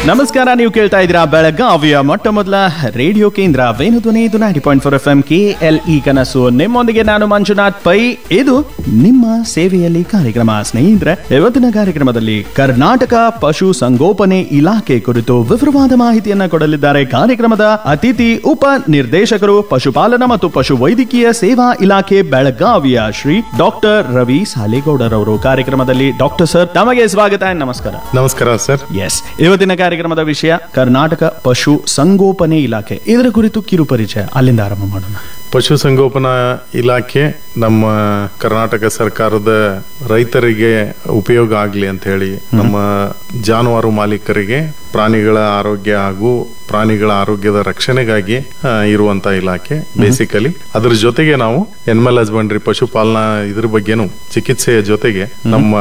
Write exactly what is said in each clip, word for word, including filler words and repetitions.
ನಮಸ್ಕಾರ, ನೀವು ಕೇಳ್ತಾ ಇದ್ದೀರಾ ಬೆಳಗಾವಿಯ ಮೊಟ್ಟ ಮೊದಲ ರೇಡಿಯೋ ಕೇಂದ್ರ ವೇಣುಧ್ವನಿ ಇದು ninety point four F M K L E ಕನಸು. ನಿಮ್ಮೊಂದಿಗೆ ನಾನು ಮಂಜುನಾಥ್ ಪೈ. ಇದು ನಿಮ್ಮ ಸೇವೆಯಲ್ಲಿ ಕಾರ್ಯಕ್ರಮ. ಸ್ನೇಹಿತರೆ, ಇವತ್ತಿನ ಕಾರ್ಯಕ್ರಮದಲ್ಲಿ ಕರ್ನಾಟಕ ಪಶು ಸಂಗೋಪನೆ ಇಲಾಖೆ ಕುರಿತು ವಿವರವಾದ ಮಾಹಿತಿಯನ್ನ ಕೊಡಲಿದ್ದಾರೆ. ಕಾರ್ಯಕ್ರಮದ ಅತಿಥಿ ಉಪ ನಿರ್ದೇಶಕರು ಪಶುಪಾಲನಾ ಮತ್ತು ಪಶು ವೈದ್ಯಕೀಯ ಸೇವಾ ಇಲಾಖೆ ಬೆಳಗಾವಿಯ ಶ್ರೀ ಡಾಕ್ಟರ್ ರವಿ ಸಾಲೇಗೌಡರವರು. ಕಾರ್ಯಕ್ರಮದಲ್ಲಿ ಡಾಕ್ಟರ್ ಸರ್, ತಮಗೆ ಸ್ವಾಗತ. ನಮಸ್ಕಾರ. ನಮಸ್ಕಾರ ಸರ್. ಎಸ್, ಇವತ್ತಿನ ಕಾರ್ಯಕ್ರಮದ ವಿಷಯ ಕರ್ನಾಟಕ ಪಶು ಸಂಗೋಪನೆ ಇಲಾಖೆ. ಇದರ ಕುರಿತು ಕಿರು ಪರಿಚಯ ಅಲ್ಲಿಂದ ಆರಂಭ ಮಾಡೋಣ. ಪಶುಸಂಗೋಪನಾ ಇಲಾಖೆ ನಮ್ಮ ಕರ್ನಾಟಕ ಸರ್ಕಾರದ ರೈತರಿಗೆ ಉಪಯೋಗ ಆಗಲಿ ಅಂತ ಹೇಳಿ, ನಮ್ಮ ಜಾನುವಾರು ಮಾಲೀಕರಿಗೆ ಪ್ರಾಣಿಗಳ ಆರೋಗ್ಯ ಹಾಗೂ ಪ್ರಾಣಿಗಳ ಆರೋಗ್ಯದ ರಕ್ಷಣೆಗಾಗಿ ಇರುವಂತ ಇಲಾಖೆ ಬೇಸಿಕಲಿ. ಅದ್ರ ಜೊತೆಗೆ ನಾವು ಎನಿಮಲ್ ಹಸ್ಬೆಂಡ್ರಿ ಪಶುಪಾಲನಾ ಇದ್ರ ಬಗ್ಗೆನು ಚಿಕಿತ್ಸೆಯ ಜೊತೆಗೆ ನಮ್ಮ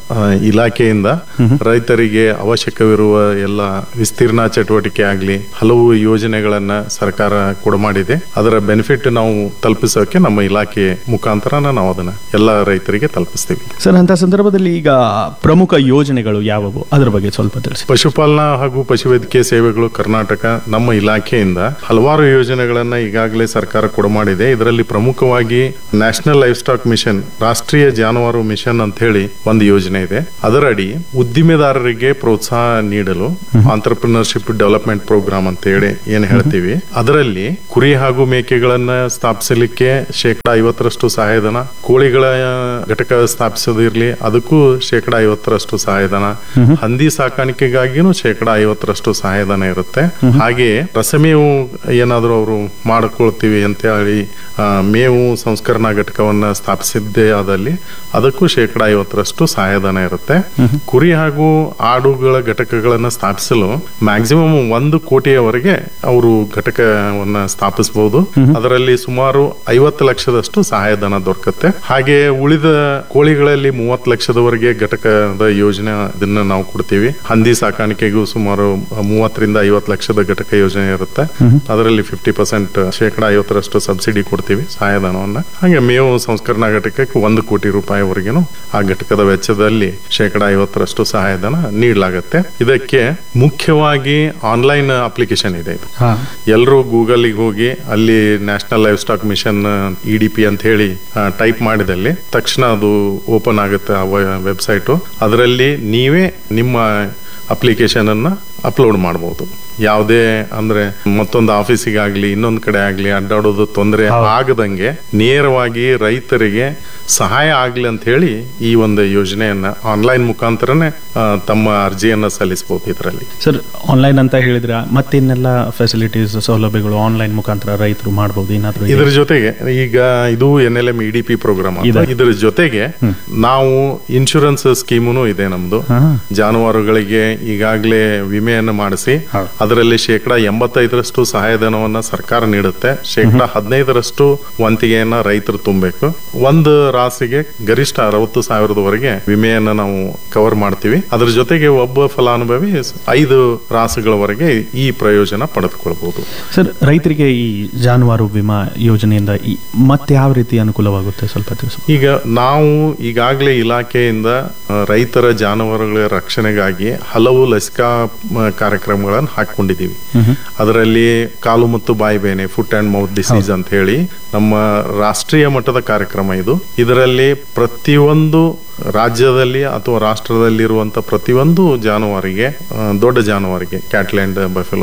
ಇಲಾಖೆಯಿಂದ ರೈತರಿಗೆ ಅವಶ್ಯಕವಿರುವ ಎಲ್ಲ ವಿಸ್ತೀರ್ಣ ಚಟುವಟಿಕೆ ಆಗ್ಲಿ ಹಲವು ಯೋಜನೆಗಳನ್ನ ಸರ್ಕಾರ ಕೊಡ ಮಾಡಿದೆ. ಅದರ ಬೆನಿಫಿಟ್ ನಾವು ತಲುಪಿಸೋಕೆ ನಮ್ಮ ಇಲಾಖೆ ಮುಖಾಂತರ ನಾವು ಅದನ್ನ ಎಲ್ಲ ರೈತರಿಗೆ ತಲುಪಿಸ್ತೀವಿ. ಸರ್, ಅಂತ ಸಂದರ್ಭದಲ್ಲಿ ಈಗ ಪ್ರಮುಖ ಯೋಜನೆಗಳು ಯಾವುವು, ಅದರ ಬಗ್ಗೆ ಸ್ವಲ್ಪ ತಿಳಿಸಿ. ಪಶುಪಾಲನಾ ಹಾಗೂ ಪಶುವೈದ್ಯಕೀಯ ಸೇವೆಗಳು ಕರ್ನಾಟಕ ನಮ್ಮ ಇಲಾಖೆಯಿಂದ ಹಲವಾರು ಯೋಜನೆಗಳನ್ನ ಈಗಾಗಲೇ ಸರ್ಕಾರ ಕೊಡ ಮಾಡಿದೆ. ಇದರಲ್ಲಿ ಪ್ರಮುಖವಾಗಿ ನ್ಯಾಷನಲ್ ಲೈಫ್ ಸ್ಟಾಕ್ ಮಿಷನ್, ರಾಷ್ಟ್ರೀಯ ಜಾನುವಾರು ಮಿಷನ್ ಅಂತ ಹೇಳಿ ಒಂದು ಯೋಜನೆ ಇದೆ. ಅದರಡಿ ಉದ್ದಿಮೆದಾರರಿಗೆ ಪ್ರೋತ್ಸಾಹ ನೀಡಲು ಆಂಟರ್ಪ್ರಿನರ್ಶಿಪ್ ಡೆವಲಪ್ಮೆಂಟ್ ಪ್ರೋಗ್ರಾಮ್ ಅಂತ ಹೇಳಿ ಏನ್ ಹೇಳ್ತೀವಿ, ಅದರಲ್ಲಿ ಕುರಿ ಹಾಗೂ ಮೇಕೆಗಳನ್ನ ಸ್ಥಾಪಿಸಲಿಕ್ಕೆ ಶೇಕಡಾ ಐವತ್ತರಷ್ಟು ಸಹಾಯಧನ, ಕೋಳಿಗಳ ಘಟಕ ಸ್ಥಾಪಿಸೋದಿರ್ಲಿ ಅದಕ್ಕೂ ಶೇಕಡಾ ಐವತ್ತರಷ್ಟು ಸಹಾಯಧನ, ಹಂದಿ ಸಾಕಾಣಿಕೆಗಾಗಿನೂ ಶೇಕಡಾ ಐವತ್ತರಷ್ಟು ಸಹಾಯಧನ ಇರುತ್ತೆ. ಹಾಗೆ ರಸಮೇವು ಏನಾದ್ರು ಅವರು ಮಾಡಿಕೊಳ್ತೀವಿ ಅಂತ ಹೇಳಿ ಮೇವು ಸಂಸ್ಕರಣಾ ಘಟಕವನ್ನ ಸ್ಥಾಪಿಸಿದ್ದೇ ಆದಲ್ಲಿ ಅದಕ್ಕೂ ಶೇಕಡಾ ಐವತ್ತರಷ್ಟು ಸಹಾಯಧನ ಇರುತ್ತೆ. ಕುರಿ ಹಾಗೂ ಆಡುಗಳ ಘಟಕಗಳನ್ನ ಸ್ಥಾಪಿಸಲು ಮ್ಯಾಕ್ಸಿಮಮ್ ಒಂದು ಕೋಟಿಯವರೆಗೆ ಅವರು ಘಟಕವನ್ನ ಸ್ಥಾಪಿಸಬಹುದು. ಅದರಲ್ಲಿ ಸುಮಾರು ಐವತ್ತು ಲಕ್ಷದಷ್ಟು ಸಹಾಯಧನ ದೊರಕುತ್ತೆ. ಹಾಗೆ ಉಳಿದ ಕೋಳಿಗಳಲ್ಲಿ ಮೂವತ್ತು ಲಕ್ಷದವರೆಗೆ ಘಟಕದ ಯೋಜನೆ ಇದನ್ನ ನಾವು ಕೊಡ್ತೀವಿ. ಹಂದಿ ಸಾಕಾಣಿಕೆಗೂ ಸುಮಾರು ಮೂವತ್ತರಿಂದ ಐವತ್ತು ಲಕ್ಷದ ಘಟಕ ಯೋಜನೆ ಇರುತ್ತೆ. ಅದರಲ್ಲಿ ಫಿಫ್ಟಿ ಪರ್ಸೆಂಟ್ ಶೇಕಡಾ ಐವತ್ತರಷ್ಟು ಸಬ್ಸಿಡಿ ಕೊಡ್ತೀವಿ ಸಹಾಯಧನವನ್ನ. ಹಾಗೆ ಮೇವು ಸಂಸ್ಕರಣಾ ಘಟಕಕ್ಕೆ ಒಂದು ಕೋಟಿ ರೂಪಾಯಿವರೆಗೂ ಆ ಘಟಕದ ವೆಚ್ಚದಲ್ಲಿ ಶೇಕಡಾ ಐವತ್ತರಷ್ಟು ಸಹಾಯಧನ ನೀಡಲಾಗುತ್ತೆ. ಇದಕ್ಕೆ ಮುಖ್ಯವಾಗಿ ಆನ್ಲೈನ್ ಅಪ್ಲಿಕೇಶನ್ ಇದೆ. ಇದು ಎಲ್ಲರೂ ಗೂಗಲ್ ಹೋಗಿ ಅಲ್ಲಿ national life stock mission E D P ಅಂತ ಹೇಳಿ ಟೈಪ್ ಮಾಡಿದಲ್ಲಿ ತಕ್ಷಣ ಅದು ಓಪನ್ ಆಗುತ್ತೆ ಆ ವೆಬ್ಸೈಟು. ಅದರಲ್ಲಿ ನೀವೇ ನಿಮ್ಮ ಅಪ್ಲಿಕೇಶನ್ ಅನ್ನ ಅಪ್ಲೋಡ್ ಮಾಡಬಹುದು. ಯಾವುದೇ ಅಂದ್ರೆ ಮತ್ತೊಂದು ಆಫೀಸಿಗಾಗ್ಲಿ ಇನ್ನೊಂದು ಕಡೆ ಆಗ್ಲಿ ಅಡ್ಡಾಡೋದು ತೊಂದರೆ ಆಗದಂಗೆ ನೇರವಾಗಿ ರೈತರಿಗೆ ಸಹಾಯ ಆಗ್ಲಿ ಅಂತ ಹೇಳಿ ಈ ಒಂದು ಯೋಜನೆಯನ್ನ ಆನ್ಲೈನ್ ಮುಖಾಂತರನೇ ತಮ್ಮ ಅರ್ಜಿಯನ್ನ ಸಲ್ಲಿಸಬಹುದು. ಇದರಲ್ಲಿ ಸರ್, ಆನ್ಲೈನ್ ಅಂತ ಹೇಳಿದ್ರೆ ಮತ್ತಿನ್ನೆಲ್ಲ ಫೆಸಿಲಿಟೀಸ್ ಸೌಲಭ್ಯಗಳು ಆನ್ಲೈನ್ ಮುಖಾಂತರ ರೈತರು ಮಾಡಬಹುದು ಏನಾದ್ರು? ಇದ್ರ ಜೊತೆಗೆ ಈಗ ಇದು N L M E D P program. ಇದ್ರ ಜೊತೆಗೆ ನಾವು ಇನ್ಶೂರೆನ್ಸ್ ಸ್ಕೀಮು ಇದೆ ನಮ್ದು. ಜಾನುವಾರುಗಳಿಗೆ ಈಗಾಗಲೇ ವಿಮೆಯನ್ನು ಮಾಡಿಸಿ ಅದರಲ್ಲಿ ಶೇಕಡಾ ಎಂಬತ್ತೈದರಷ್ಟು ಸಹಾಯಧನವನ್ನ ಸರ್ಕಾರ ನೀಡುತ್ತೆ. ಶೇಕಡಾ ಹದಿನೈದರಷ್ಟು ವಂತಿಗೆಯನ್ನ ರೈತರು ತುಂಬಬೇಕು. ಒಂದು ರಾಸಿಗೆ ಗರಿಷ್ಠ ಅರವತ್ತು ಸಾವಿರದವರೆಗೆ ವಿಮೆಯನ್ನ ನಾವು ಕವರ್ ಮಾಡ್ತೀವಿ. ಅದ್ರ ಜೊತೆಗೆ ಒಬ್ಬ ಫಲಾನುಭವಿ ಐದು ರಾಸುಗಳವರೆಗೆ ಈ ಪ್ರಯೋಜನ ಪಡೆದುಕೊಳ್ಬಹುದು. ಸರ್, ರೈತರಿಗೆ ಈ ಜಾನುವಾರು ವಿಮಾ ಯೋಜನೆಯಿಂದ ಮತ್ತೆ ಯಾವ ರೀತಿ ಅನುಕೂಲವಾಗುತ್ತೆ ಸ್ವಲ್ಪ ತಿಳಿಸಿ. ಈಗ ನಾವು ಈಗಾಗಲೇ ಇಲಾಖೆಯಿಂದ ರೈತರ ಜಾನುವಾರುಗಳ ರಕ್ಷಣೆಗಾಗಿ ಹಲವು ಲಸಿಕಾ ಕಾರ್ಯಕ್ರಮಗಳನ್ನು ಹಾಕೊಂಡಿದ್ದೀವಿ. ಅದರಲ್ಲಿ ಕಾಲು ಮತ್ತು ಬಾಯಿ ಬೇನೆ, ಫುಟ್ ಅಂಡ್ ಮೌತ್ ಡಿಸೀಸ್ ಅಂತ ಹೇಳಿ ನಮ್ಮ ರಾಷ್ಟ್ರೀಯ ಮಟ್ಟದ ಕಾರ್ಯಕ್ರಮ ಇದು. ಇದರಲ್ಲಿ ಪ್ರತಿಯೊಂದು ರಾಜ್ಯದಲ್ಲಿ ಅಥವಾ ರಾಷ್ಟ್ರದಲ್ಲಿರುವಂತ ಪ್ರತಿಯೊಂದು ಜಾನುವಾರಿಗೆ, ದೊಡ್ಡ ಜಾನುವಾರಿಗೆ ಕ್ಯಾಟ್ಲ್ಯಾಂಡ್ ಬಫೆಲೋ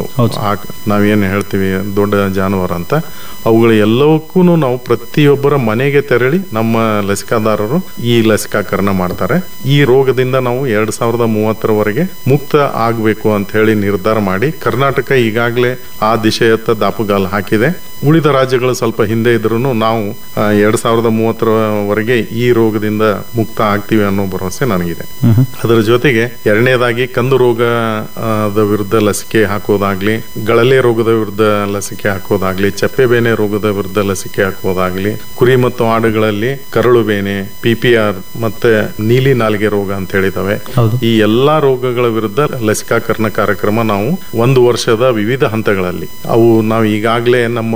ನಾವೇನು ಹೇಳ್ತೀವಿ ದೊಡ್ಡ ಜಾನುವಾರು ಅಂತ, ಅವುಗಳ ಎಲ್ಲವಕ್ಕೂ ನಾವು ಪ್ರತಿಯೊಬ್ಬರ ಮನೆಗೆ ತೆರಳಿ ನಮ್ಮ ಲಸಿಕಾದಾರರು ಈ ಲಸಿಕಾಕರಣ ಮಾಡ್ತಾರೆ. ಈ ರೋಗದಿಂದ ನಾವು ಎರಡ್ ಸಾವಿರದ ಮೂವತ್ತರವರೆಗೆ ಮುಕ್ತ ಆಗ್ಬೇಕು ಅಂತ ಹೇಳಿ ನಿರ್ಧಾರ ಮಾಡಿ ಕರ್ನಾಟಕ ಈಗಾಗಲೇ ಆ ದಿಶೆಯತ್ತ ದಾಪುಗಾಲು ಹಾಕಿದೆ. ಉಳಿದ ರಾಜ್ಯಗಳು ಸ್ವಲ್ಪ ಹಿಂದೆ ಇದ್ರು ನಾವು ಎರಡ್ ಸಾವಿರದ ಮೂವತ್ತರವರೆಗೆ ಈ ರೋಗದಿಂದ ಮುಕ್ತ ಆಗ್ತೀವಿ ಅನ್ನೋ ಭರವಸೆ ನನಗಿದೆ. ಅದರ ಜೊತೆಗೆ ಎರಡನೇದಾಗಿ ಕಂದು ರೋಗದ ವಿರುದ್ಧ ಲಸಿಕೆ ಹಾಕೋದಾಗ್ಲಿ, ಗಳಲೆ ರೋಗದ ವಿರುದ್ಧ ಲಸಿಕೆ ಹಾಕೋದಾಗ್ಲಿ, ಚಪ್ಪೆ ಬೇನೆ ರೋಗದ ವಿರುದ್ಧ ಲಸಿಕೆ ಹಾಕೋದಾಗ್ಲಿ, ಕುರಿ ಮತ್ತು ಆಡುಗಳಲ್ಲಿ ಕರಳು ಬೇನೆ, ಪಿ ಪಿ ಆರ್ ಮತ್ತೆ ನೀಲಿ ನಾಲಿಗೆ ರೋಗ ಅಂತ ಹೇಳಿದಾವೆ. ಈ ಎಲ್ಲಾ ರೋಗಗಳ ವಿರುದ್ಧ ಲಸಿಕಾಕರಣ ಕಾರ್ಯಕ್ರಮ ನಾವು ಒಂದು ವರ್ಷದ ವಿವಿಧ ಹಂತಗಳಲ್ಲಿ ಅವು ನಾವು ಈಗಾಗಲೇ ನಮ್ಮ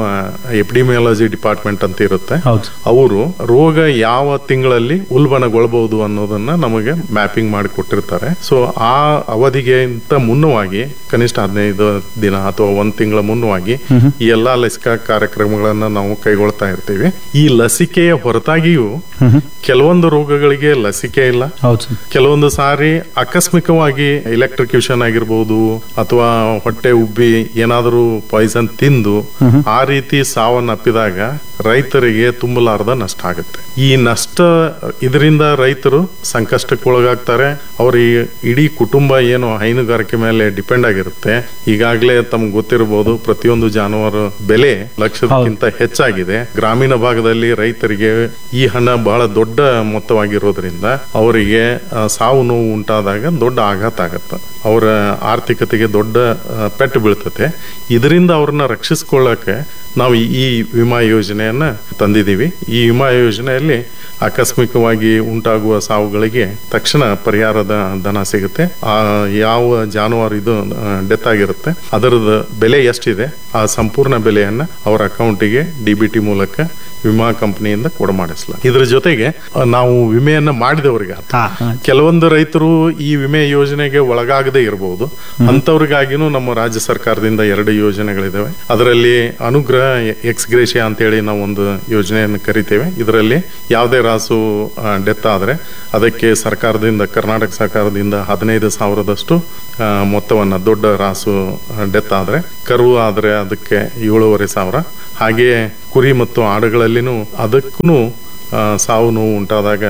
ಎಪಿಡಿಮಿಯಾಲಜಿ ಡಿಪಾರ್ಟ್ಮೆಂಟ್ ಅಂತ ಇರುತ್ತೆ, ಹೌದು. ಅವರು ರೋಗ ಯಾವ ತಿಂಗಳಲ್ಲಿ ಉಲ್ಬಣಗೊಳ್ಳಬಹುದು ಅನ್ನೋದನ್ನ ನಮಗೆ ಮ್ಯಾಪಿಂಗ್ ಮಾಡಿ ಕೊಟ್ಟಿರ್ತಾರೆ. ಸೊ ಆ ಅವಧಿಗೆ ಮುನ್ನವಾಗಿ ಕನಿಷ್ಠ ಹದಿನೈದು ದಿನ ಅಥವಾ ಒಂದ್ ತಿಂಗಳ ಮುನ್ನವಾಗಿ ಈ ಎಲ್ಲಾ ಲಸಿಕಾ ಕಾರ್ಯಕ್ರಮಗಳನ್ನ ನಾವು ಕೈಗೊಳ್ತಾ ಇರ್ತೀವಿ. ಈ ಲಸಿಕೆಯ ಹೊರತಾಗಿಯೂ ಕೆಲವೊಂದು ರೋಗಗಳಿಗೆ ಲಸಿಕೆ ಇಲ್ಲ. ಕೆಲವೊಂದು ಸಾರಿ ಆಕಸ್ಮಿಕವಾಗಿ ಎಲೆಕ್ಟ್ರಿಕ್ಯೂಷನ್ ಆಗಿರ್ಬೋದು ಅಥವಾ ಹೊಟ್ಟೆ ಉಬ್ಬಿ ಏನಾದರೂ ಪಾಯ್ಸನ್ ತಿಂದು ಆ ರೀತಿ ಸಾವನ್ನಪ್ಪಿದಾಗ ರೈತರಿಗೆ ತುಂಬಲಾರದ ನಷ್ಟ ಆಗುತ್ತೆ. ಈ ನಷ್ಟ ಇದರಿಂದ ರೈತರು ಸಂಕಷ್ಟಕ್ಕೊಳಗಾಗ್ತಾರೆ. ಅವರಿಗೆ ಇಡೀ ಕುಟುಂಬ ಏನು ಹೈನುಗಾರಿಕೆ ಮೇಲೆ ಡಿಪೆಂಡ್ ಆಗಿರುತ್ತೆ. ಈಗಾಗಲೇ ತಮ್ಗೆ ಗೊತ್ತಿರಬಹುದು, ಪ್ರತಿಯೊಂದು ಜಾನುವಾರು ಬೆಲೆ ಲಕ್ಷಕ್ಕಿಂತ ಹೆಚ್ಚಾಗಿದೆ. ಗ್ರಾಮೀಣ ಭಾಗದಲ್ಲಿ ರೈತರಿಗೆ ಈ ಹಣ ಬಹಳ ದೊಡ್ಡ ಮೊತ್ತವಾಗಿರೋದ್ರಿಂದ ಅವರಿಗೆ ಸಾವು ನೋವು ಉಂಟಾದಾಗ ದೊಡ್ಡ ಆಘಾತ ಆಗತ್ತೆ, ಅವರ ಆರ್ಥಿಕತೆಗೆ ದೊಡ್ಡ ಪೆಟ್ಟು ಬೀಳ್ತತೆ. ಇದರಿಂದ ಅವ್ರನ್ನ ರಕ್ಷಿಸ್ಕೊಳ್ಳಕ್ಕೆ ನಾವು ಈ ವಿಮಾ ಯೋಜನೆಯನ್ನ ತಂದಿದ್ದೀವಿ. ಈ ವಿಮಾ ಯೋಜನೆಯಲ್ಲಿ ಆಕಸ್ಮಿಕವಾಗಿ ಉಂಟಾಗುವ ಸಾವುಗಳಿಗೆ ತಕ್ಷಣ ಪರಿಹಾರದ ಧನ ಸಿಗುತ್ತೆ. ಆ ಯಾವ ಜಾನುವಾರು ಇದು ಡೆತ್ ಆಗಿರುತ್ತೆ ಅದರದ ಬೆಲೆ ಎಷ್ಟಿದೆ ಆ ಸಂಪೂರ್ಣ ಬೆಲೆಯನ್ನ ಅವರ ಅಕೌಂಟಿಗೆ ಡಿಬಿಟಿ ಮೂಲಕ ವಿಮಾ ಕಂಪನಿಯಿಂದ ಕೊಡಮಾಡಿಸ್ಲ. ಇದ್ರ ಜೊತೆಗೆ ನಾವು ವಿಮೆಯನ್ನ ಮಾಡಿದವರಿಗೆ ಕೆಲವೊಂದು ರೈತರು ಈ ವಿಮೆ ಯೋಜನೆಗೆ ಒಳಗಾಗದೇ ಇರಬಹುದು. ಅಂತವ್ರಿಗಾಗಿನೂ ನಮ್ಮ ರಾಜ್ಯ ಸರ್ಕಾರದಿಂದ ಎರಡು ಯೋಜನೆಗಳಿದಾವೆ. ಅದರಲ್ಲಿ ಅನುಗ್ರಹ ಎಕ್ಸ್ ಗ್ರೇಷಿಯಾ ಅಂತ ಹೇಳಿ ನಾವು ಒಂದು ಯೋಜನೆಯನ್ನು ಕರಿತೇವೆ. ಇದರಲ್ಲಿ ಯಾವುದೇ ರಾಸು ಡೆತ್ ಆದ್ರೆ ಅದಕ್ಕೆ ಸರ್ಕಾರದಿಂದ, ಕರ್ನಾಟಕ ಸರ್ಕಾರದಿಂದ ಹದಿನೈದು ಸಾವಿರದಷ್ಟು ಮೊತ್ತವನ್ನ, ದೊಡ್ಡ ರಾಸು ಡೆತ್ ಆದ್ರೆ, ಕರು ಆದ್ರೆ ಅದಕ್ಕೆ ಏಳೂವರೆ ಸಾವಿರ, ಹಾಗೆಯೇ ಕುರಿ ಮತ್ತು ಆಡುಗಳಲ್ಲಿನೂ ಅದಕ್ಕೂ ಸಾವು ನೋವು ಉಂಟಾದಾಗ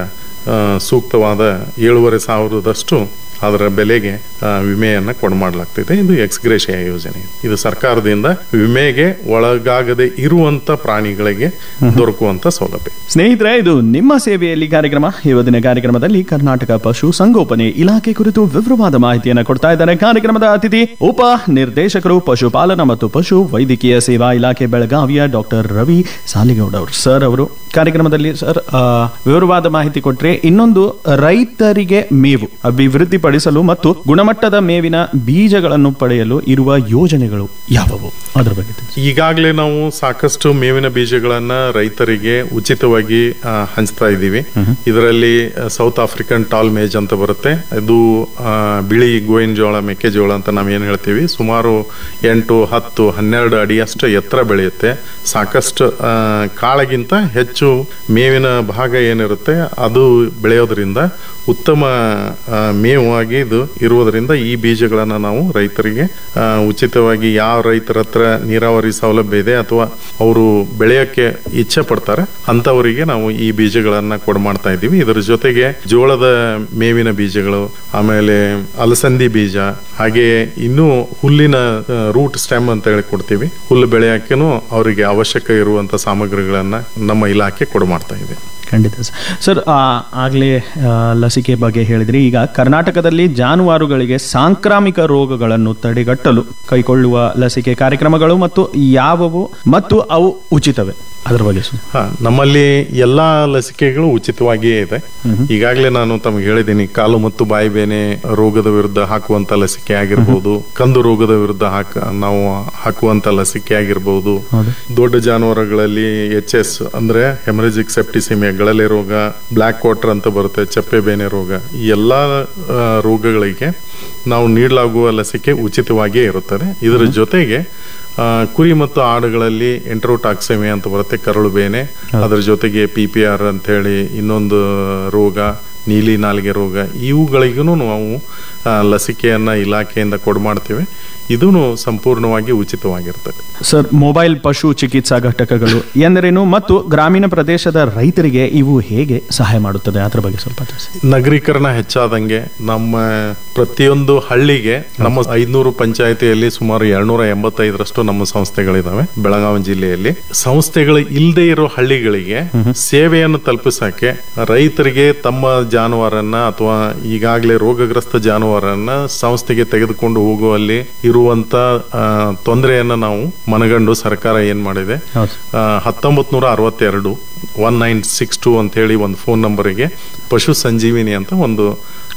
ಸೂಕ್ತವಾದ ಏಳೂವರೆ ಸಾವಿರದಷ್ಟು ಅದರ ಬೆಲೆಗೆ ವಿಮೆಯನ್ನ ಕೊಡಮಾಡಲಾಗ್ತಿದೆ. ಇದು ಎಕ್ಸ್ ಗ್ರೇಷಿಯಾ ಯೋಜನೆ. ಇದು ಸರ್ಕಾರದಿಂದ ವಿಮೆಗೆ ಒಳಗಾಗದೆ ಇರುವಂತ ಪ್ರಾಣಿಗಳಿಗೆ ದೊರಕುವಂತ ಸೌಲಭ್ಯ. ಸ್ನೇಹಿತರೆ, ಇದು ನಿಮ್ಮ ಸೇವೆಯಲ್ಲಿ ಕಾರ್ಯಕ್ರಮ. ಇವತ್ತಿನ ಕಾರ್ಯಕ್ರಮದಲ್ಲಿ ಕರ್ನಾಟಕ ಪಶು ಸಂಗೋಪನೆ ಇಲಾಖೆ ಕುರಿತು ವಿವರವಾದ ಮಾಹಿತಿಯನ್ನು ಕೊಡ್ತಾ ಇದ್ದಾರೆ. ಕಾರ್ಯಕ್ರಮದ ಅತಿಥಿ ಉಪ ನಿರ್ದೇಶಕರು ಪಶುಪಾಲನಾ ಮತ್ತು ಪಶು ವೈದ್ಯಕೀಯ ಸೇವಾ ಇಲಾಖೆ ಬೆಳಗಾವಿಯ ಡಾಕ್ಟರ್ ರವಿ ಸಾಲಿಗೌಡ ಅವರು. ಸರ್ ಅವರು ಕಾರ್ಯಕ್ರಮದಲ್ಲಿ ಸರ್ ವಿವರವಾದ ಮಾಹಿತಿ ಕೊಟ್ರೆ, ಇನ್ನೊಂದು ರೈತರಿಗೆ ಮೇವು ಅಭಿವೃದ್ಧಿ ಪಡಿಸಲು ಮತ್ತು ಗುಣಮಟ್ಟದ ಮೇವಿನ ಬೀಜಗಳನ್ನು ಪಡೆಯಲು ಇರುವ ಯೋಜನೆಗಳು ಯಾವುವು, ಅದರ ಬಗ್ಗೆ ಈಗಾಗಲೇ ನಾವು ಸಾಕಷ್ಟು ಮೇವಿನ ಬೀಜಗಳನ್ನ ರೈತರಿಗೆ ಉಚಿತವಾಗಿ ಹಂಚ್ತಾ ಇದ್ದೀವಿ. ಇದರಲ್ಲಿ ಸೌತ್ ಆಫ್ರಿಕನ್ ಟಾಲ್ ಮೇಜ್ ಅಂತ ಬರುತ್ತೆ. ಇದು ಬಿಳಿ ಗೋವಿನ ಜೋಳ, ಮೆಕ್ಕೆಜೋಳ ಅಂತ ನಾವೇನ್ ಹೇಳ್ತೀವಿ. ಸುಮಾರು ಎಂಟು ಹತ್ತು ಹನ್ನೆರಡು ಅಡಿಯಷ್ಟು ಎತ್ತರ ಬೆಳೆಯುತ್ತೆ. ಸಾಕಷ್ಟು ಕಾಳಗಿಂತ ಹೆಚ್ಚು ಮೇವಿನ ಭಾಗ ಏನಿರುತ್ತೆ ಅದು ಬೆಳೆಯೋದ್ರಿಂದ ಉತ್ತಮ ಮೇವಾಗಿ ಇದು ಇರುವುದರಿಂದ ಈ ಬೀಜಗಳನ್ನ ನಾವು ರೈತರಿಗೆ ಉಚಿತವಾಗಿ, ಯಾವ ರೈತರ ಹತ್ರ ನೀರಾವರಿ ಸೌಲಭ್ಯ ಇದೆ ಅಥವಾ ಅವರು ಬೆಳೆಯಕ್ಕೆ ಇಚ್ಛೆ ಪಡ್ತಾರೆ ಅಂತವರಿಗೆ ನಾವು ಈ ಬೀಜಗಳನ್ನ ಕೊಡಮಾಡ್ತಾ ಇದ್ದೀವಿ. ಇದರ ಜೊತೆಗೆ ಜೋಳದ ಮೇವಿನ ಬೀಜಗಳು, ಆಮೇಲೆ ಅಲಸಂದಿ ಬೀಜ, ಹಾಗೆ ಇನ್ನೂ ಹುಲ್ಲಿನ ರೂಟ್ ಸ್ಟೆಮ್ ಅಂತ ಹೇಳಿ ಕೊಡ್ತೀವಿ. ಹುಲ್ಲು ಬೆಳೆಯಕ್ಕೇನು ಅವರಿಗೆ ಅವಶ್ಯಕ ಇರುವಂತ ಸಾಮಗ್ರಿಗಳನ್ನ ನಮ್ಮ ಇಲಾಖೆ ಕೊಡಮಾಡ್ತಾ ಇದೆ. ಖಂಡಿತ ಸರ್. ಸರ್ ಆಗಲೇ ಲಸಿಕೆ ಬಗ್ಗೆ ಹೇಳಿದ್ರಿ. ಈಗ ಕರ್ನಾಟಕದಲ್ಲಿ ಜಾನುವಾರುಗಳಿಗೆ ಸಾಂಕ್ರಾಮಿಕ ರೋಗಗಳನ್ನು ತಡೆಗಟ್ಟಲು ಕೈಗೊಳ್ಳುವ ಲಸಿಕೆ ಕಾರ್ಯಕ್ರಮಗಳು ಮತ್ತು ಯಾವುವು ಮತ್ತು ಅವು ಉಚಿತವೇ, ಅದರ ಬಗ್ಗೆ ಸರ್? ಹಾ, ನಮ್ಮಲ್ಲಿ ಎಲ್ಲಾ ಲಸಿಕೆಗಳು ಉಚಿತವಾಗಿಯೇ ಇದೆ. ಈಗಾಗಲೇ ನಾನು ತಮಗೆ ಹೇಳಿದ್ದೀನಿ, ಕಾಲು ಮತ್ತು ಬಾಯಿ ಬೇನೆ ರೋಗದ ವಿರುದ್ಧ ಹಾಕುವಂತ ಲಸಿಕೆ ಆಗಿರ್ಬೋದು, ಕಂದು ರೋಗದ ವಿರುದ್ಧ ಹಾಕ ನಾವು ಹಾಕುವಂತ ಲಸಿಕೆ ಆಗಿರ್ಬೋದು, ದೊಡ್ಡ ಜಾನುವಾರುಗಳಲ್ಲಿ ಎಚ್ ಎಸ್ ಅಂದ್ರೆ ಹೆಮರೇಜಿಕ್ ಸೆಪ್ಟಿಸಿಮಿಯಾ ಗಳಲೆ ರೋಗ, ಬ್ಲಾಕ್ ವಾಟರ್ ಅಂತ ಬರುತ್ತೆ, ಚಪ್ಪೆ ಬೇನೆ ರೋಗ, ಈ ಎಲ್ಲಾ ರೋಗಗಳಿಗೆ ನಾವು ನೀಡಲಾಗುವ ಲಸಿಕೆ ಉಚಿತವಾಗಿಯೇ ಇರುತ್ತದೆ. ಇದರ ಜೊತೆಗೆ ಕುರಿ ಮತ್ತು ಆಡುಗಳಲ್ಲಿ ಎಂಟ್ರೋಟಾಕ್ಸೆಮಿಯಾ ಅಂತ ಬರುತ್ತೆ, ಕರಳು ಬೇನೆ, ಅದರ ಜೊತೆಗೆ ಪಿ ಪಿ ಆರ್ ಅಂತ ಹೇಳಿ ಇನ್ನೊಂದು ರೋಗ, ನೀಲಿ ನಾಲಿಗೆ ರೋಗ, ಇವುಗಳಿಗೂ ನಾವು ಲಸಿಕೆಯನ್ನ ಇಲಾಖೆಯಿಂದ ಕೊಡಮಾಡ್ತೇವೆ. ಇದೂ ಸಂಪೂರ್ಣವಾಗಿ ಉಚಿತವಾಗಿರ್ತದೆ. ಸರ್, ಮೊಬೈಲ್ ಪಶು ಚಿಕಿತ್ಸಾ ಘಟಕಗಳು ಎಂದರೇನು ಮತ್ತು ಗ್ರಾಮೀಣ ಪ್ರದೇಶದ ರೈತರಿಗೆ ಇವು ಹೇಗೆ ಸಹಾಯ ಮಾಡುತ್ತದೆ, ಅದರ ಬಗ್ಗೆ ಸ್ವಲ್ಪ ತಿಳಿಸಿ. ನಗರೀಕರಣ ಹೆಚ್ಚಾದಂಗೆ ನಮ್ಮ ಪ್ರತಿಯೊಂದು ಹಳ್ಳಿಗೆ, ನಮ್ಮ ಐದ್ನೂರು ಪಂಚಾಯತಿಯಲ್ಲಿ ಸುಮಾರು ಎರಡ್ನೂರ ಎಂಬತ್ತೈದರಷ್ಟು ನಮ್ಮ ಸಂಸ್ಥೆಗಳಿದಾವೆ ಬೆಳಗಾವಿ ಜಿಲ್ಲೆಯಲ್ಲಿ. ಸಂಸ್ಥೆಗಳು ಇಲ್ಲದೆ ಇರೋ ಹಳ್ಳಿಗಳಿಗೆ ಸೇವೆಯನ್ನು ತಲುಪಿಸಕ್ಕೆ ರೈತರಿಗೆ ತಮ್ಮ ಜಾನುವಾರನ್ನ ಅಥವಾ ಈಗಾಗಲೇ ರೋಗಗ್ರಸ್ತ ಜಾನುವಾರನ್ನ ಸಂಸ್ಥೆಗೆ ತೆಗೆದುಕೊಂಡು ಹೋಗುವಲ್ಲಿ ಇರುವಂತ ತೊಂದರೆಯನ್ನ ನಾವು ಮನಗಂಡು ಸರ್ಕಾರ ಏನ್ ಮಾಡಿದೆ, ಹತ್ತೊಂಬತ್ ನೂರ ಅರವತ್ತೆರಡು ಒನ್ ನೈನ್ ಸಿಕ್ಸ್ ಟೂ ಅಂತ ಹೇಳಿ ಒಂದು ಫೋನ್ ನಂಬರಿಗೆ ಪಶು ಸಂಜೀವಿನಿ ಅಂತ ಒಂದು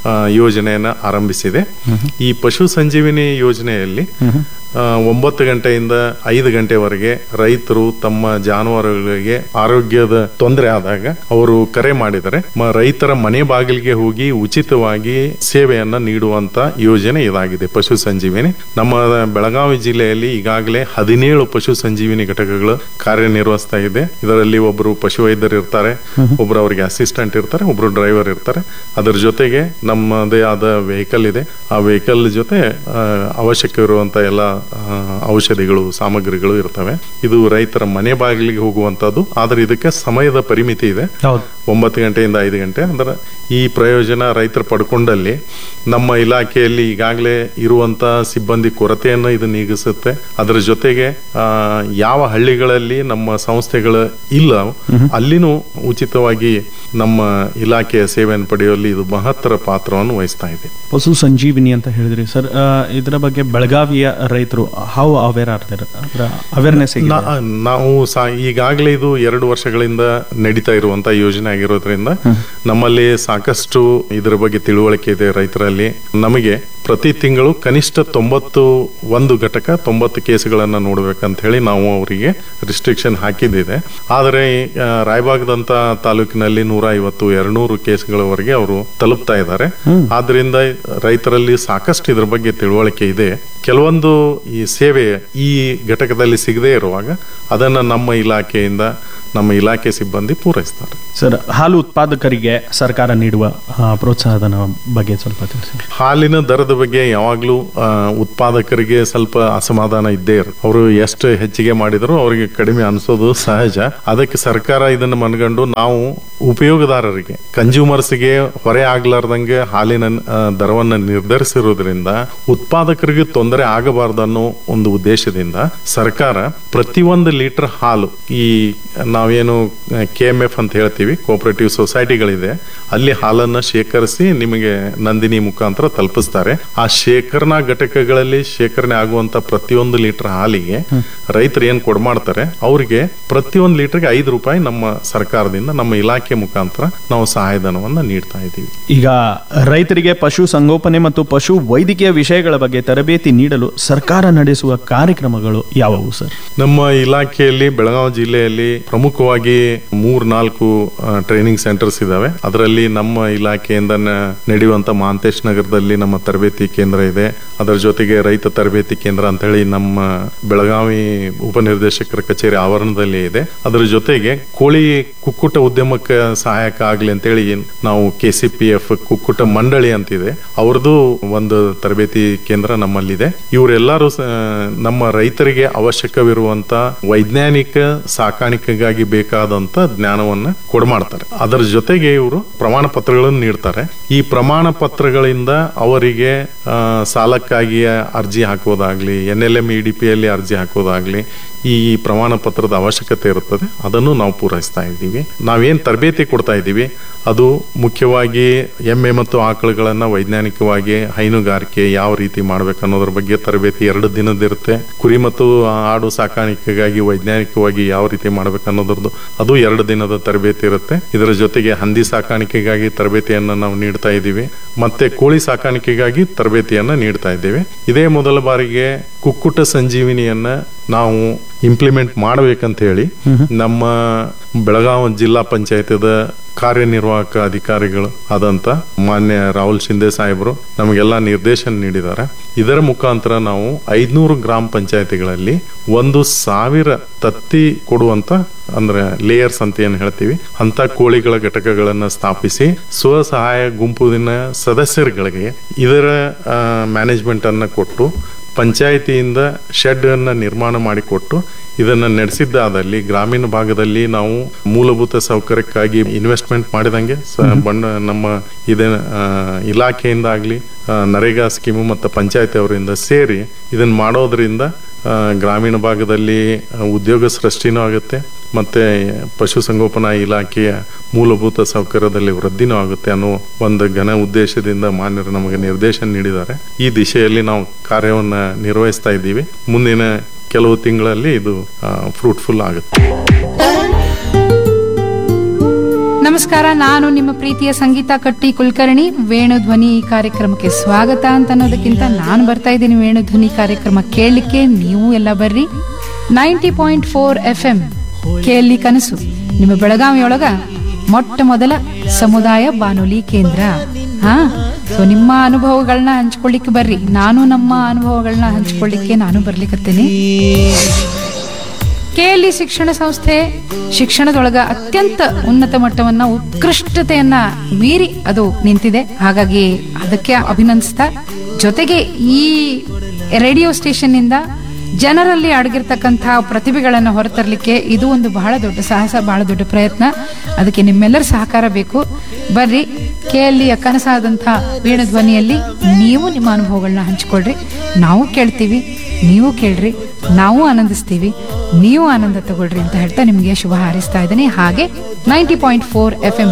ಯೋಜನೆಯನ್ನ ಆರಂಭಿಸಿದೆ. ಈ ಪಶು ಸಂಜೀವಿನಿ ಯೋಜನೆಯಲ್ಲಿ ಒಂಬತ್ತು ಗಂಟೆಯಿಂದ ಐದು ಗಂಟೆವರೆಗೆ ರೈತರು ತಮ್ಮ ಜಾನುವಾರುಗಳಿಗೆ ಆರೋಗ್ಯದ ತೊಂದರೆ ಆದಾಗ ಅವರು ಕರೆ ಮಾಡಿದರೆ ರೈತರ ಮನೆ ಬಾಗಿಲಿಗೆ ಹೋಗಿ ಉಚಿತವಾಗಿ ಸೇವೆಯನ್ನ ನೀಡುವಂತ ಯೋಜನೆ ಇದಾಗಿದೆ ಪಶು ಸಂಜೀವಿನಿ. ನಮ್ಮ ಬೆಳಗಾವಿ ಜಿಲ್ಲೆಯಲ್ಲಿ ಈಗಾಗಲೇ ಹದಿನೇಳು ಪಶು ಸಂಜೀವಿನಿ ಘಟಕಗಳು ಕಾರ್ಯನಿರ್ವಹಿಸ್ತಾ ಇದೆ. ಇದರಲ್ಲಿ ಒಬ್ಬರು ಪಶು ವೈದ್ಯರು ಇರ್ತಾರೆ, ಒಬ್ರು ಅವರಿಗೆ ಅಸಿಸ್ಟೆಂಟ್ ಇರ್ತಾರೆ, ಒಬ್ರು ಡ್ರೈವರ್ ಇರ್ತಾರೆ. ಅದರ ಜೊತೆಗೆ ನಮ್ಮದೇ ಆದ ವೆಹಿಕಲ್ ಇದೆ. ಆ ವೆಹಿಕಲ್ ಜೊತೆ ಅವಶ್ಯಕವಿರುವಂತ ಎಲ್ಲ ಔಷಧಿಗಳು, ಸಾಮಗ್ರಿಗಳು ಇರ್ತವೆ. ಇದು ರೈತರ ಮನೆ ಬಾಗಿಲಿಗೆ ಹೋಗುವಂತದ್ದು. ಆದ್ರೆ ಇದಕ್ಕೆ ಸಮಯದ ಪರಿಮಿತಿ ಇದೆ, ಒಂಬತ್ತು ಗಂಟೆಯಿಂದ ಐದು ಗಂಟೆ. ಅಂದ್ರೆ ಈ ಪ್ರಯೋಜನ ರೈತರು ಪಡ್ಕೊಂಡಲ್ಲಿ ನಮ್ಮ ಇಲಾಖೆಯಲ್ಲಿ ಈಗಾಗಲೇ ಇರುವಂತ ಸಿಬ್ಬಂದಿ ಕೊರತೆಯನ್ನು ಇದು ನೀಗಿಸುತ್ತೆ. ಅದರ ಜೊತೆಗೆ ಆ ಯಾವ ಹಳ್ಳಿಗಳಲ್ಲಿ ನಮ್ಮ ಸಂಸ್ಥೆಗಳು ಇಲ್ಲ ಅಲ್ಲಿನೂ ಉಚಿತವಾಗಿ ನಮ್ಮ ಇಲಾಖೆಯ ಸೇವೆಯನ್ನು ಪಡೆಯುವಲ್ಲಿ ಇದು ಮಹತ್ತರ ಪಾತ್ರವನ್ನು ವಹಿಸ್ತಾ ಇದೆ. ಪಶು ಸಂಜೀವಿನಿ ಅಂತ ಹೇಳಿದ್ರಿ ಸರ್, ಇದರ ಬಗ್ಗೆ ಬೆಳಗಾವಿಯ ರೈತರು ಹೌ ಅವೇರ್ ಆಗ್ತಾರೆ, ಅವೇರ್ನೆಸ್? ನಾವು ಈಗಾಗಲೇ ಇದು ಎರಡು ವರ್ಷಗಳಿಂದ ನಡೀತಾ ಇರುವಂತ ಯೋಜನೆ ಆಗಿರೋದ್ರಿಂದ ನಮ್ಮಲ್ಲಿ ಸಾಕಷ್ಟು ಇದರ ಬಗ್ಗೆ ತಿಳುವಳಿಕೆ ಇದೆ ರೈತರಲ್ಲಿ. ನಮಗೆ ಪ್ರತಿ ತಿಂಗಳು ಕನಿಷ್ಠ ತೊಂಬತ್ತು ಒಂದು ಘಟಕ ತೊಂಬತ್ತು ಕೇಸುಗಳನ್ನ ನೋಡ್ಬೇಕಂತ ಹೇಳಿ ನಾವು ಅವರಿಗೆ ರಿಸ್ಟ್ರಿಕ್ಷನ್ ಹಾಕಿದ್ದಿದೆ. ಆದರೆ ರಾಯಬಾಗದಂತ ತಾಲೂಕಿನಲ್ಲಿ ನೂರ ಐವತ್ತು ಎರಡ್ನೂರು ಕೇಸ್ಗಳವರೆಗೆ ಅವರು ತಲುಪ್ತಾ ಇದ್ದಾರೆ. ಆದ್ರಿಂದ ರೈತರಲ್ಲಿ ಸಾಕಷ್ಟು ಇದ್ರ ಬಗ್ಗೆ ತಿಳುವಳಿಕೆ ಇದೆ. ಕೆಲವೊಂದು ಈ ಸೇವೆ ಈ ಘಟಕದಲ್ಲಿ ಸಿಗದೇ ಇರುವಾಗ ಅದನ್ನ ನಮ್ಮ ಇಲಾಖೆಯಿಂದ ನಮ್ಮ ಇಲಾಖೆ ಸಿಬ್ಬಂದಿ ಪೂರೈಸ್ತಾರೆ. ಸರ್, ಹಾಲು ಉತ್ಪಾದಕರಿಗೆ ಸರ್ಕಾರ ನೀಡುವ ಪ್ರೋತ್ಸಾಹಧನ ಬಗ್ಗೆ ಸ್ವಲ್ಪ ತಿಳಿಸಿ. ಹಾಲಿನ ದರದ ಬಗ್ಗೆ ಯಾವಾಗ್ಲೂ ಉತ್ಪಾದಕರಿಗೆ ಸ್ವಲ್ಪ ಅಸಮಾಧಾನ ಇದ್ದೇ ಇರುತ್ತೆ. ಅವರು ಎಷ್ಟು ಹೆಚ್ಚಿಗೆ ಮಾಡಿದ್ರು ಅವರಿಗೆ ಕಡಿಮೆ ಅನಿಸೋದು ಸಹಜ. ಅದಕ್ಕೆ ಸರ್ಕಾರ ಇದನ್ನು ಮನಗಂಡು ನಾವು ಉಪಯೋಗದಾರರಿಗೆ, ಕನ್ಸ್ಯೂಮರ್ಸ್ಗೆ ಹೊರೆ ಆಗ್ಲಾರ್ದಂಗೆ ಹಾಲಿನ ದರವನ್ನು ನಿರ್ಧರಿಸಿರುವುದರಿಂದ ಉತ್ಪಾದಕರಿಗೆ ತೊಂದರೆ ಆಗಬಾರ್ದನ್ನೋ ಒಂದು ಉದ್ದೇಶದಿಂದ ಸರ್ಕಾರ ಪ್ರತಿಯೊಂದು ಲೀಟರ್ ಹಾಲು, ಈ ನಾವೇನು ಕೆ ಎಂ ಎಫ್ ಅಂತ ಹೇಳ್ತೀವಿ, ಕೋಆಪರೇಟಿವ್ ಸೊಸೈಟಿಗಳಿದೆ, ಅಲ್ಲಿ ಹಾಲನ್ನ ಶೇಖರಿಸಿ ನಿಮಗೆ ನಂದಿನಿ ಮುಖಾಂತರ ತಲುಪಿಸ್ತಾರೆ. ಆ ಶೇಖರಣಾ ಘಟಕಗಳಲ್ಲಿ ಶೇಖರಣೆ ಆಗುವಂತ ಪ್ರತಿಯೊಂದು ಲೀಟರ್ ಹಾಲಿಗೆ ರೈತರು ಏನ್ ಕೊಡ್ಮಾಡ್ತಾರೆ ಅವರಿಗೆ ಪ್ರತಿಯೊಂದು ಲೀಟರ್ಗೆ ಐದು ರೂಪಾಯಿ ನಮ್ಮ ಸರ್ಕಾರದಿಂದ, ನಮ್ಮ ಇಲಾಖೆ ಮುಖಾಂತರ ನಾವು ಸಹಾಯಧನವನ್ನ ನೀಡ್ತಾ ಇದ್ದೀವಿ. ಈಗ ರೈತರಿಗೆ ಪಶು ಸಂಗೋಪನೆ ಮತ್ತು ಪಶು ವೈದ್ಯಕೀಯ ವಿಷಯಗಳ ಬಗ್ಗೆ ತರಬೇತಿ ನೀಡಲು ಸರ್ಕಾರ ನಡೆಸುವ ಕಾರ್ಯಕ್ರಮಗಳು ಯಾವುವು ಸರ್? ನಮ್ಮ ಇಲಾಖೆಯಲ್ಲಿ ಬೆಳಗಾವಿ ಜಿಲ್ಲೆಯಲ್ಲಿ ಪ್ರಮುಖವಾಗಿ ಮೂರ್ ನಾಲ್ಕು ಟ್ರೈನಿಂಗ್ ಸೆಂಟರ್ಸ್ ಇದಾವೆ. ಅದರಲ್ಲಿ ನಮ್ಮ ಇಲಾಖೆಯಿಂದ ನಡೆಯುವಂತ ಮಹಾಂತೇಶ್ ನಗರದಲ್ಲಿ ನಮ್ಮ ತರಬೇತಿ ಕೇಂದ್ರ ಇದೆ. ಅದರ ಜೊತೆಗೆ ರೈತ ತರಬೇತಿ ಕೇಂದ್ರ ಅಂತ ಹೇಳಿ ನಮ್ಮ ಬೆಳಗಾವಿ ಉಪನಿರ್ದೇಶಕರ ಕಚೇರಿ ಆವರಣದಲ್ಲಿ ಇದೆ. ಅದರ ಜೊತೆಗೆ ಕೋಳಿ ಕುಕ್ಕುಟ ಉದ್ಯಮಕ್ಕೆ ಸಹಾಯಕ ಆಗ್ಲಿ ಅಂತೇಳಿ ನಾವು ಕೆ ಸಿ ಪಿ ಎಫ್ ಕುಕ್ಕುಟ ಮಂಡಳಿ ಅಂತಿದೆ, ಅವ್ರದ್ದು ಒಂದು ತರಬೇತಿ ಕೇಂದ್ರ ನಮ್ಮಲ್ಲಿದೆ. ಇವರೆಲ್ಲರೂ ನಮ್ಮ ರೈತರಿಗೆ ಅವಶ್ಯಕವಿರುವಂತ ವೈಜ್ಞಾನಿಕ ಸಾಕಾಣಿಕೆಗಾಗಿ ಬೇಕಾದಂತ ಜ್ಞಾನವನ್ನ ಕೊಡ್ಮಾಡ್ತಾರೆ. ಅದರ ಜೊತೆಗೆ ಇವರು ಪ್ರಮಾಣ ಪತ್ರಗಳನ್ನು ನೀಡ್ತಾರೆ. ಈ ಪ್ರಮಾಣ ಪತ್ರಗಳಿಂದ ಅವರಿಗೆ ಸಾಲಕ್ಕಾಗಿ ಅರ್ಜಿ ಹಾಕೋದಾಗ್ಲಿ, N L M E D P ಅಲ್ಲಿ ಅರ್ಜಿ ಹಾಕೋದಾಗ್ಲಿ, ಈ ಪ್ರಮಾಣ ಪತ್ರದ ಅವಶ್ಯಕತೆ ಇರುತ್ತದೆ. ಅದನ್ನು ನಾವು ಪೂರೈಸ್ತಾ ಇದ್ದೀವಿ. ನಾವೇನ್ ತರಬೇತಿ ಕೊಡ್ತಾ ಇದ್ದೀವಿ ಅದು ಮುಖ್ಯವಾಗಿ ಎಮ್ಮೆ ಮತ್ತು ಆಕಳುಗಳನ್ನ ವೈಜ್ಞಾನಿಕವಾಗಿ ಹೈನುಗಾರಿಕೆ ಯಾವ ರೀತಿ ಮಾಡ್ಬೇಕು ಅನ್ನೋದ್ರ ಬಗ್ಗೆ ತರಬೇತಿ ಎರಡು ದಿನದಿರುತ್ತೆ. ಕುರಿ ಮತ್ತು ಆಡು ಸಾಕಾಣಿಕೆಗಾಗಿ ವೈಜ್ಞಾನಿಕವಾಗಿ ಯಾವ ರೀತಿ ಮಾಡ್ಬೇಕು ಅನ್ನೋದ್ರದ್ದು ಅದು ಎರಡು ದಿನದ ತರಬೇತಿ ಇರುತ್ತೆ. ಇದರ ಜೊತೆಗೆ ಹಂದಿ ಸಾಕಾಣಿಕೆಗಾಗಿ ತರಬೇತಿಯನ್ನ ನಾವು ನೀಡ್ತಾ ಇದ್ದೀವಿ, ಮತ್ತೆ ಕೋಳಿ ಸಾಕಾಣಿಕೆಗಾಗಿ ತರಬೇತಿಯನ್ನ ನೀಡ್ತಾ ಇದ್ದೇವೆ. ಇದೇ ಮೊದಲ ಬಾರಿಗೆ ಕುಕ್ಕುಟ ಸಂಜೀವಿನಿಯನ್ನ ನಾವು ಇಂಪ್ಲಿಮೆಂಟ್ ಮಾಡಬೇಕಂತ ಹೇಳಿ ನಮ್ಮ ಬೆಳಗಾವಿ ಜಿಲ್ಲಾ ಪಂಚಾಯತದ ಕಾರ್ಯನಿರ್ವಾಹಕ ಅಧಿಕಾರಿಗಳು ಆದಂತ ಮಾನ್ಯ ರಾಹುಲ್ ಶಿಂದೆ ಸಾಹೇಬರು ನಮಗೆಲ್ಲ ನಿರ್ದೇಶನ ನೀಡಿದ್ದಾರೆ. ಇದರ ಮುಖಾಂತರ ನಾವು ಐದ್ನೂರು ಗ್ರಾಮ ಪಂಚಾಯತಿಗಳಲ್ಲಿ ಒಂದು ಸಾವಿರ ತತ್ತಿ ಕೊಡುವಂತ, ಅಂದ್ರೆ ಲೇಯರ್ಸ್ ಅಂತ ಏನ್ ಹೇಳ್ತೀವಿ, ಅಂತ ಕೋಳಿಗಳ ಘಟಕಗಳನ್ನ ಸ್ಥಾಪಿಸಿ ಸ್ವಸಹಾಯ ಗುಂಪಿನ ಸದಸ್ಯರುಗಳಿಗೆ ಇದರ ಮ್ಯಾನೇಜ್ಮೆಂಟ್ ಅನ್ನ ಕೊಟ್ಟು ಪಂಚಾಯಿತಿಯಿಂದ ಶೆಡ್ ಅನ್ನ ನಿರ್ಮಾಣ ಮಾಡಿಕೊಟ್ಟು ಇದನ್ನ ನಡೆಸಿದ್ದಾದಲ್ಲಿ ಗ್ರಾಮೀಣ ಭಾಗದಲ್ಲಿ ನಾವು ಮೂಲಭೂತ ಸೌಕರ್ಯಕ್ಕಾಗಿ ಇನ್ವೆಸ್ಟ್ಮೆಂಟ್ ಮಾಡಿದಂಗೆ ಬಂಡ ನಮ್ಮ ಇದ ಇಲಾಖೆಯಿಂದ ಆಗ್ಲಿ ನರೇಗಾ ಸ್ಕೀಮು ಮತ್ತು ಪಂಚಾಯತಿ ಅವರಿಂದ ಸೇರಿ ಇದನ್ನ ಮಾಡೋದ್ರಿಂದ ಗ್ರಾಮೀಣ ಭಾಗದಲ್ಲಿ ಉದ್ಯೋಗ ಸೃಷ್ಟಿನೂ ಆಗುತ್ತೆ, ಮತ್ತೆ ಪಶುಸಂಗೋಪನಾ ಇಲಾಖೆಯ ಮೂಲಭೂತ ಸೌಕರ್ಯದಲ್ಲಿ ವೃದ್ಧಿನೂ ಆಗುತ್ತೆ ಅನ್ನೋ ಒಂದು ಘನ ಉದ್ದೇಶದಿಂದ ಮಾನ್ಯರು ನಮಗೆ ನಿರ್ದೇಶನ ನೀಡಿದ್ದಾರೆ. ಈ ದಿಶೆಯಲ್ಲಿ ನಾವು ಕಾರ್ಯವನ್ನ ನಿರ್ವಹಿಸ್ತಾ ಇದ್ದೀವಿ. ಮುಂದಿನ ಕೆಲವು ತಿಂಗಳಲ್ಲಿ ಇದು ಫ್ರೂಟ್ಫುಲ್ ಆಗುತ್ತೆ. ನಮಸ್ಕಾರ, ನಾನು ನಿಮ್ಮ ಪ್ರೀತಿಯ ಸಂಗೀತ ಕಟ್ಟಿ ಕುಲಕರ್ಣಿ. ವೇಣುಧ್ವನಿ ಈ ಕಾರ್ಯಕ್ರಮಕ್ಕೆ ಸ್ವಾಗತ ಅಂತ ಅನ್ನೋದಕ್ಕಿಂತ ನಾನು ಬರ್ತಾ ಇದ್ದೀನಿ ವೇಣುಧ್ವನಿ ಕಾರ್ಯಕ್ರಮ ಕೇಳಲಿಕ್ಕೆ. ನೀವು ಎಲ್ಲ ಬರ್ರಿ. Ninety point four F M ಕೇಳಿ ಕನಸು, ನಿಮ್ಮ ಬೆಳಗಾವಿಯೊಳಗ ಮೊಟ್ಟ ಮೊದಲ ಸಮುದಾಯ ಬಾನುಲಿ ಕೇಂದ್ರ. ಹಾ, ಸೊ ನಿಮ್ಮ ಅನುಭವಗಳನ್ನ ಹಂಚ್ಕೊಳ್ಳಿಕ್ಕೆ ಬರ್ರಿ. ನಾನು ನಮ್ಮ ಅನುಭವಗಳನ್ನ ಹಂಚ್ಕೊಳ್ಳಿಕ್ಕೆ ನಾನು ಬರ್ಲಿಕ್ಕತ್ತೇನೆ. ಕೆಎಲ್ಇ ಶಿಕ್ಷಣ ಸಂಸ್ಥೆ ಶಿಕ್ಷಣದೊಳಗ ಅತ್ಯಂತ ಉನ್ನತ ಮಟ್ಟವನ್ನ, ಉತ್ಕೃಷ್ಟತೆಯನ್ನ ಮೀರಿ ಅದು ನಿಂತಿದೆ. ಹಾಗಾಗಿ ಅದಕ್ಕೆ ಅಭಿನಂದಿಸ್ತಾ, ಜೊತೆಗೆ ಈ ರೇಡಿಯೋ ಸ್ಟೇಷನ್ ಇಂದ ಜನರಲ್ಲಿ ಅಡಗಿರ್ತಕ್ಕಂತಹ ಪ್ರತಿಭೆಗಳನ್ನು ಹೊರತರಲಿಕ್ಕೆ ಇದು ಒಂದು ಬಹಳ ದೊಡ್ಡ ಸಾಹಸ, ಬಹಳ ದೊಡ್ಡ ಪ್ರಯತ್ನ. ಅದಕ್ಕೆ ನಿಮ್ಮೆಲ್ಲರ ಸಹಕಾರ ಬೇಕು. ಬರ್ರಿ, ಕೆಎಲ್ಇಯ ಕನಸಾದಂತಹ ವೇಣುಧ್ವನಿಯಲ್ಲಿ ನೀವು ನಿಮ್ಮ ಅನುಭವಗಳನ್ನ ಹಂಚಿಕೊಳ್ರಿ. ನಾವು ಕೇಳ್ತೀವಿ, ನೀವು ಕೇಳ್ರಿ, ನಾವು ಆನಂದಿಸ್ತೀವಿ, ನೀವು ಆನಂದ ತಗೊಳ್ರಿ ಅಂತ ಹೇಳ್ತಾ ನಿಮಗೆ ಶುಭ ಹಾರೈಸ್ತಾ ಇದ್ದೀನಿ. ಹಾಗೆ ninety point four F M